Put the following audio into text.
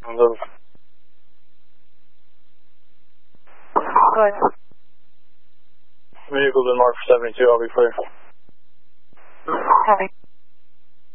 Go ahead. Vehicle's been marked for 72, I'll be clear. Copy.